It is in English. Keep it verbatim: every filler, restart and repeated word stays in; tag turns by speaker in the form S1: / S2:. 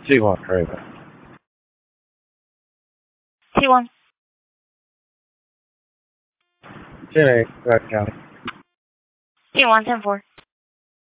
S1: T one, right back.
S2: T one.
S1: ten eight, Back County.
S2: T one, ten four.